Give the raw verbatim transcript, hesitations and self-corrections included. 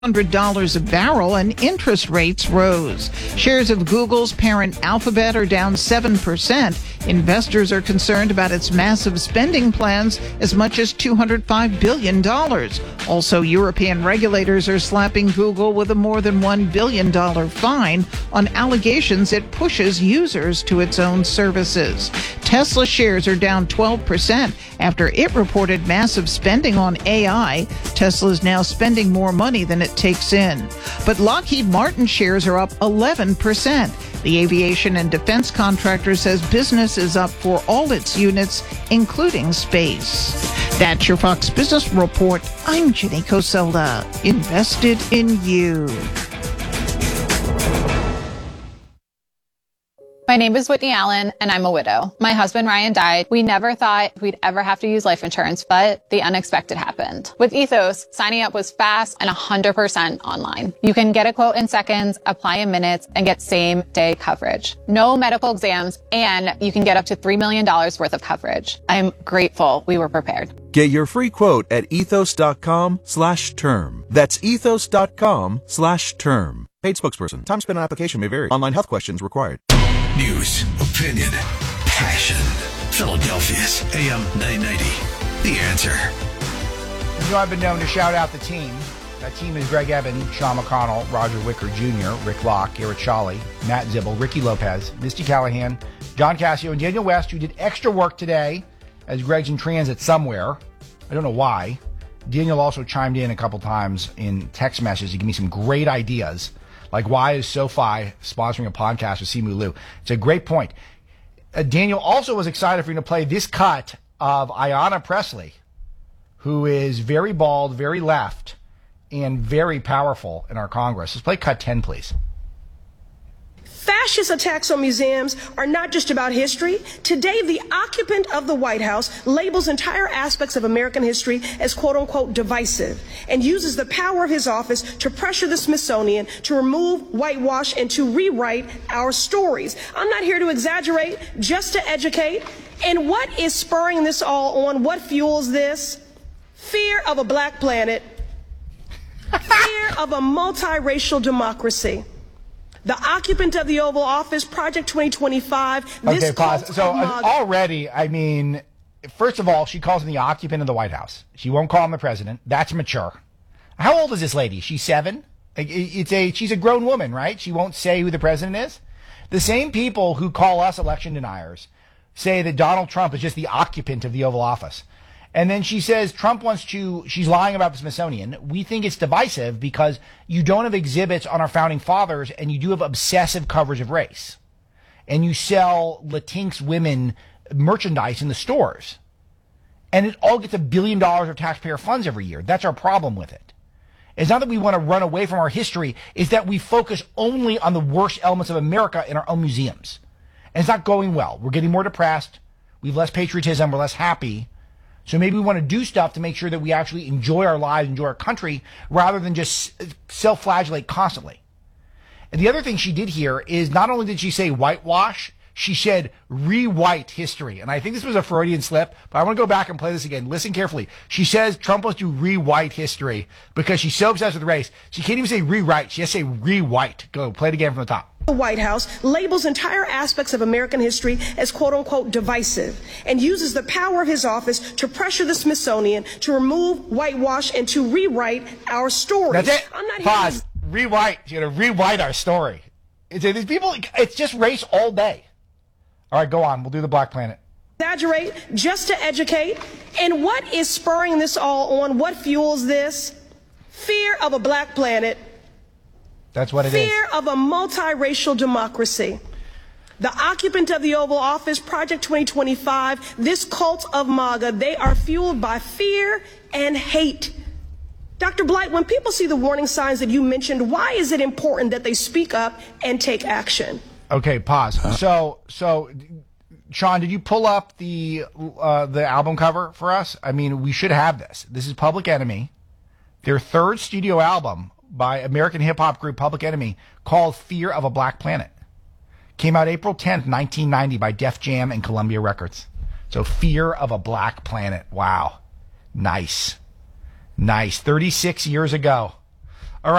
one hundred dollars a barrel and interest rates rose. Shares of Google's parent Alphabet are down seven percent. Investors are concerned about its massive spending plans, as much as two hundred five billion dollars. Also, European regulators are slapping Google with a more than one billion dollars fine on allegations it pushes users to its own services. Tesla shares are down twelve percent after it reported massive spending on A I. Tesla is now spending more money than it takes in. But Lockheed Martin shares are up eleven percent. The aviation and defense contractor says business is up for all its units, including space. That's your Fox Business Report. I'm Jenny Coselda. Invested in you. My name is Whitney Allen, and I'm a widow. My husband, Ryan, died. We never thought we'd ever have to use life insurance, but the unexpected happened. With Ethos, signing up was fast and one hundred percent online. You can get a quote in seconds, apply in minutes, and get same-day coverage. No medical exams, and you can get up to three million dollars worth of coverage. I'm grateful we were prepared. Get your free quote at ethos.com slash term. That's ethos.com slash term. Paid spokesperson. Time spent on application may vary. Online health questions required. News, opinion, passion. Philadelphia's A M nine ninety. The Answer. You know, I've been known to shout out the team. That team is Greg Evan, Sean McConnell, Roger Wicker Junior, Rick Locke, Garrett Shawley, Matt Zibble, Ricky Lopez, Misty Callahan, John Cassio, and Daniel West, who did extra work today as Greg's in transit somewhere. I don't know why. Daniel also chimed in a couple times in text messages to give me some great ideas. Like, why is SoFi sponsoring a podcast with Simu Liu? It's a great point. Uh, Daniel also was excited for you to play this cut of Ayanna Pressley, who is very bald, very left, and very powerful in our Congress. Let's play cut ten, please. Fascist attacks on museums are not just about history. Today, the occupant of the White House labels entire aspects of American history as quote-unquote divisive and uses the power of his office to pressure the Smithsonian to remove, whitewash, and to rewrite our stories. I'm not here to exaggerate, just to educate. And what is spurring this all on? What fuels this? Fear of a black planet. Fear of a multiracial democracy. The occupant of the Oval Office, Project twenty twenty-five. This okay, pause. So uh, already, I mean, first of all, she calls him the occupant of the White House. She won't call him the president. That's mature. How old is this lady? She's seven? It's a, she's a grown woman, right? She won't say who the president is. The same people who call us election deniers say that Donald Trump is just the occupant of the Oval Office. And then she says Trump wants to, she's lying about the Smithsonian. We think it's divisive because you don't have exhibits on our founding fathers and you do have obsessive coverage of race. And you sell Latinx women merchandise in the stores. And it all gets a billion dollars of taxpayer funds every year. That's our problem with it. It's not that we want to run away from our history. It's that we focus only on the worst elements of America in our own museums. And it's not going well. We're getting more depressed. We have less patriotism. We're less happy. So maybe we want to do stuff to make sure that we actually enjoy our lives, enjoy our country, rather than just self-flagellate constantly. And the other thing she did here is not only did she say whitewash, she said rewrite history. And I think this was a Freudian slip, but I want to go back and play this again. Listen carefully. She says Trump wants to rewrite history because she's so obsessed with race. She can't even say rewrite. She has to say rewrite. Go, play it again from the top. The White House labels entire aspects of American history as quote-unquote divisive and uses the power of his office to pressure the Smithsonian to remove, whitewash, and to rewrite our stories. That's it. I'm not Pause. Here to... Rewrite. You're going to rewrite our story. It's, these people, it's just race all day. All right, go on. We'll do the Black Planet. Exaggerate, just to educate. And what is spurring this all on? What fuels this? Fear of a black planet. That's what it Fear is. Fear of a multiracial democracy. The occupant of the Oval Office, Project twenty twenty-five, this cult of MAGA, they are fueled by fear and hate. Doctor Blight, when people see the warning signs that you mentioned, why is it important that they speak up and take action? Okay, pause. So, so, Sean, did you pull up the uh, the album cover for us? I mean, we should have this. This is Public Enemy, their third studio album by American hip-hop group Public Enemy, called Fear of a Black Planet. Came out April tenth, nineteen ninety by Def Jam and Columbia Records. So Fear of a Black Planet. Wow. Nice. Nice. thirty-six years ago.